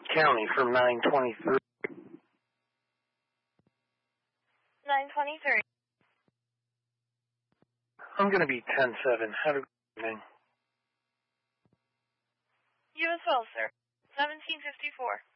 County from 923. 923. I'm going to be 10-7. Have a good evening. You as well, sir. 1754.